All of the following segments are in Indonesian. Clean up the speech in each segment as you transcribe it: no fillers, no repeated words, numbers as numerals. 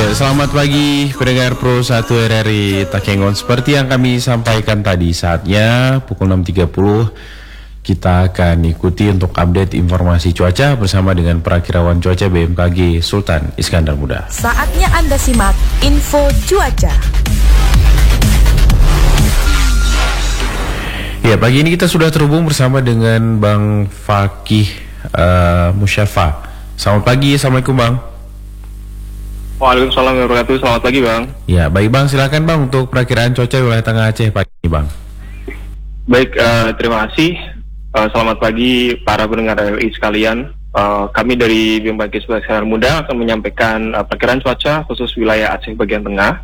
Selamat pagi pendengar Pro 1 RRI Takengon. Seperti yang kami sampaikan tadi, saatnya pukul 6.30 kita akan ikuti untuk update informasi cuaca bersama dengan perakirawan cuaca BMKG Sultan Iskandar Muda. Saatnya Anda simak info cuaca. Ya, pagi ini kita sudah terhubung bersama dengan Bang Fakih Musyafa. Selamat pagi, Assalamualaikum Bang. Waalaikumsalam warahmatullahi wabarakatuh. Selamat pagi Bang. Ya, baik Bang, silakan Bang untuk perakiraan cuaca wilayah Tengah Aceh pagi ini Bang. Baik, terima kasih. Selamat pagi para pendengar RRI sekalian. Kami dari BMKG Sultan Iskandar Muda akan menyampaikan perakiraan cuaca khusus wilayah Aceh bagian tengah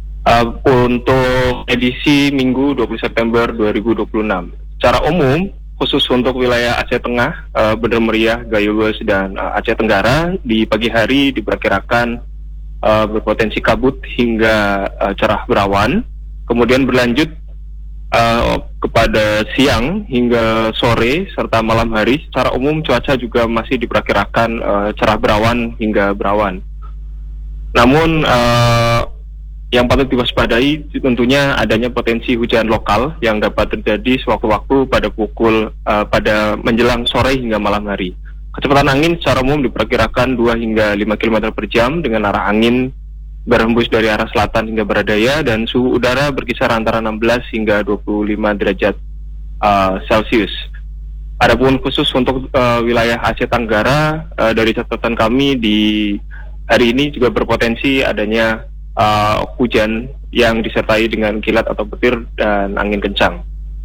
untuk edisi Minggu 20 September 2026. Secara umum, khusus untuk wilayah Aceh Tengah, Bener Meriah, Gayo Lues, dan Aceh Tenggara di pagi hari diperkirakan berpotensi kabut hingga cerah berawan, kemudian berlanjut kepada siang hingga sore serta malam hari. Secara umum cuaca juga masih diperkirakan cerah berawan hingga berawan. Namun yang patut diwaspadai tentunya adanya potensi hujan lokal yang dapat terjadi sewaktu-waktu pada menjelang sore hingga malam hari. Kecepatan angin secara umum diperkirakan 2 hingga 5 km per jam dengan arah angin berhembus dari arah selatan hingga barat daya, dan suhu udara berkisar antara 16 hingga 25 derajat Celcius. Adapun khusus untuk wilayah Aceh Tenggara, dari catatan kami di hari ini juga berpotensi adanya hujan yang disertai dengan kilat atau petir dan angin kencang.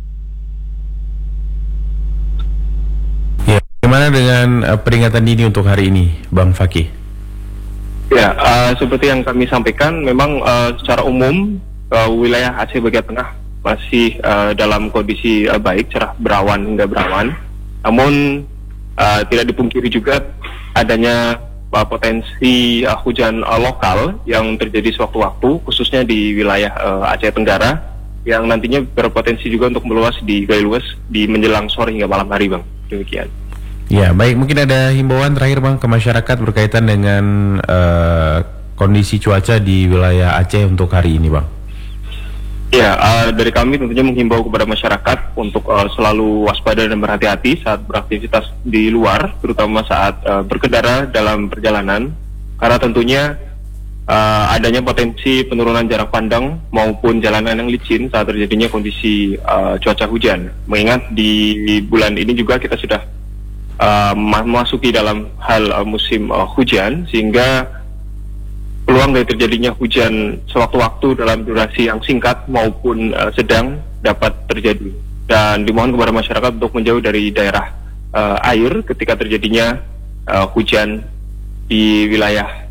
Bagaimana dengan peringatan dini untuk hari ini, Bang Fakih? Ya, seperti yang kami sampaikan, memang secara umum wilayah Aceh bagian tengah masih dalam kondisi baik, cerah berawan hingga berawan. Namun tidak dipungkiri juga adanya potensi hujan lokal yang terjadi sewaktu-waktu, khususnya di wilayah Aceh Tenggara, yang nantinya berpotensi juga untuk meluas di Gayo Lues di menjelang sore hingga malam hari, Bang. Demikian. Ya, baik, mungkin ada himbauan terakhir Bang ke masyarakat berkaitan dengan kondisi cuaca di wilayah Aceh untuk hari ini Bang. Ya, dari kami tentunya menghimbau kepada masyarakat untuk selalu waspada dan berhati-hati saat beraktivitas di luar, terutama saat berkendara dalam perjalanan, karena tentunya adanya potensi penurunan jarak pandang maupun jalanan yang licin saat terjadinya kondisi cuaca hujan. Mengingat di bulan ini juga kita sudah memasuki dalam hal musim hujan, sehingga peluang dari terjadinya hujan sewaktu-waktu dalam durasi yang singkat maupun sedang dapat terjadi. Dan dimohon kepada masyarakat untuk menjauh dari daerah air ketika terjadinya hujan di wilayah